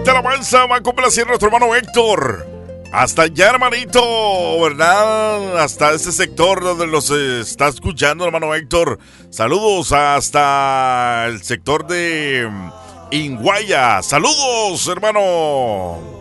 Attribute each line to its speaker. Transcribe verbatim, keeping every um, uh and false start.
Speaker 1: de alabanza va a complacer a nuestro hermano Héctor. Hasta allá, hermanito, ¿verdad? Hasta ese sector donde los eh, está escuchando, hermano Héctor. Saludos hasta el sector de Inguaya. Saludos, hermano.